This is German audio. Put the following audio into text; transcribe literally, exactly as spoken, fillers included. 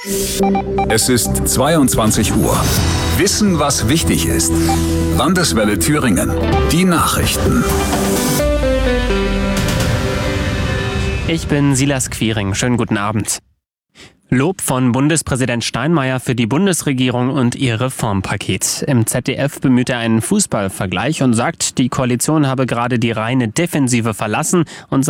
Es ist zweiundzwanzig Uhr. Wissen, was wichtig ist. Landeswelle Thüringen. Die Nachrichten. Ich bin Silas Quiring. Schönen guten Abend. Lob von Bundespräsident Steinmeier für die Bundesregierung und ihr Reformpaket. Im Z D F bemüht er einen Fußballvergleich und sagt, die Koalition habe gerade die reine Defensive verlassen und